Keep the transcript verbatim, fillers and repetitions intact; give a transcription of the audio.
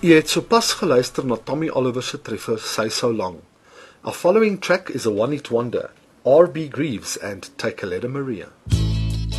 Jy het sopas geluister na Tommy Oliver se treffer Say So Long. Our following track is a one-hit wonder, R B Greaves and Take a Letter Maria.